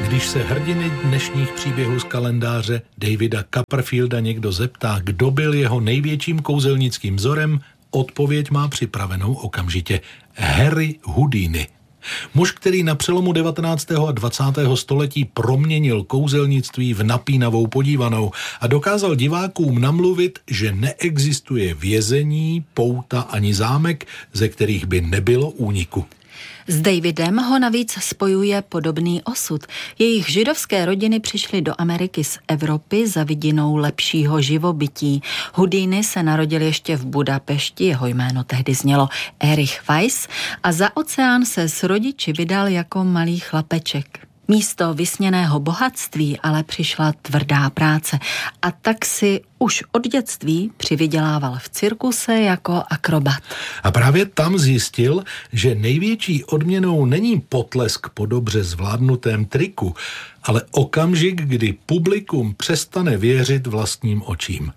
Když se hrdiny dnešních příběhů z kalendáře Davida Copperfielda někdo zeptá, kdo byl jeho největším kouzelnickým vzorem, odpověď má připravenou okamžitě. Harry Houdini. Muž, který na přelomu 19. a 20. století proměnil kouzelnictví v napínavou podívanou a dokázal divákům namluvit, že neexistuje vězení, pouta ani zámek, ze kterých by nebylo úniku. S Davidem ho navíc spojuje podobný osud. Jejich židovské rodiny přišly do Ameriky z Evropy za vidinou lepšího živobytí. Houdini se narodil ještě v Budapešti, jeho jméno tehdy znělo Erich Weiss a za oceán se s rodiči vydal jako malý chlapeček. Místo vysněného bohatství ale přišla tvrdá práce a tak si už od dětství přivydělával v cirkuse jako akrobat. A právě tam zjistil, že největší odměnou není potlesk po dobře zvládnutém triku, ale okamžik, kdy publikum přestane věřit vlastním očím.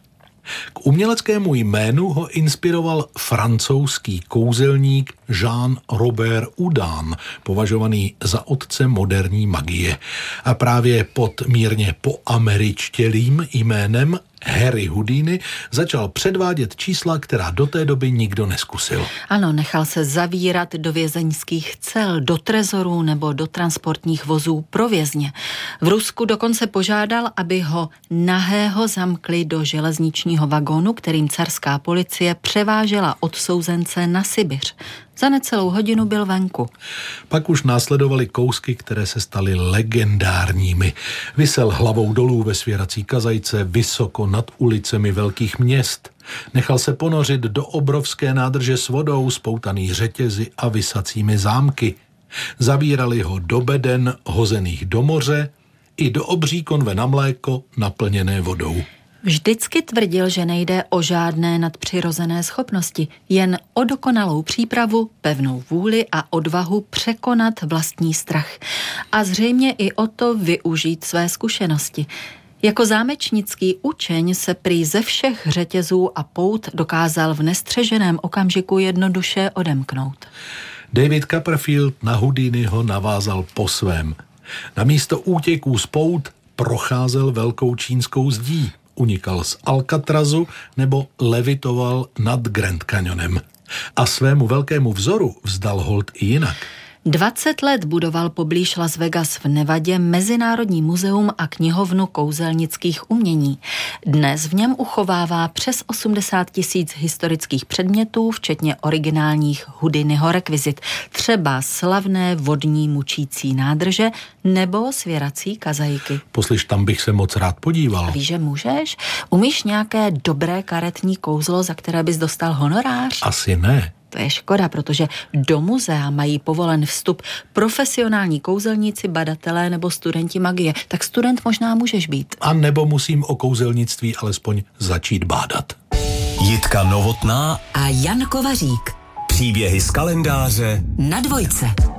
K uměleckému jménu ho inspiroval francouzský kouzelník Jean-Robert Houdin, považovaný za otce moderní magie. A právě pod mírně poameričtělým jménem Harry Houdini začal předvádět čísla, která do té doby nikdo neskusil. Ano, nechal se zavírat do vězeňských cel, do trezorů nebo do transportních vozů pro vězně. V Rusku dokonce požádal, aby ho nahého zamkli do železničního vagónu, kterým carská policie převážela odsouzence na Sibiř. Za necelou hodinu byl venku. Pak už následovaly kousky, které se staly legendárními. Visel hlavou dolů ve svěrací kazajce vysoko nad ulicemi velkých měst. Nechal se ponořit do obrovské nádrže s vodou, spoutaný řetězy a visacími zámky. Zavírali ho do beden hozených do moře i do obří konve na mléko naplněné vodou. Vždycky tvrdil, že nejde o žádné nadpřirozené schopnosti, jen o dokonalou přípravu, pevnou vůli a odvahu překonat vlastní strach. A zřejmě i o to využít své zkušenosti. Jako zámečnický učeň se prý ze všech řetězů a pout dokázal v nestřeženém okamžiku jednoduše odemknout. David Copperfield na Houdiniho navázal po svém. Namísto útěků z pout procházel velkou čínskou zdí. Unikal z Alcatrazu nebo levitoval nad Grand Canyonem. A svému velkému vzoru vzdal hold i jinak. 20 let budoval poblíž Las Vegas v Nevadě Mezinárodní muzeum a knihovnu kouzelnických umění. Dnes v něm uchovává přes 80 000 historických předmětů, včetně originálních Houdiniho rekvizit, třeba slavné vodní mučící nádrže nebo svěrací kazajky. Poslyš, tam bych se moc rád podíval. A víš, že můžeš? Umíš nějaké dobré karetní kouzlo, za které bys dostal honorář? Asi ne. To je škoda, protože do muzea mají povolen vstup profesionální kouzelníci, badatelé nebo studenti magie. Tak student možná můžeš být. A nebo musím o kouzelnictví alespoň začít bádat. Jitka Novotná a Jan Kovařík. Příběhy z kalendáře na Dvojce.